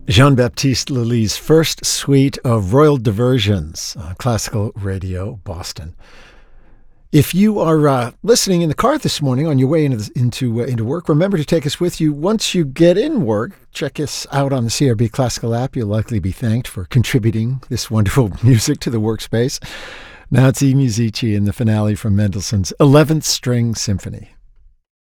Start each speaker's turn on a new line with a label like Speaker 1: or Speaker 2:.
Speaker 1: Jean-Baptiste Lully's first suite of Royal Diversions on Classical Radio Boston. If you are listening in the car this morning on your way into work, remember to take us with you. Once you get in work, check us out on the CRB Classical app. You'll likely be thanked for contributing this wonderful music to the workspace. Now it's I Musici in the finale from Mendelssohn's 11th String Symphony.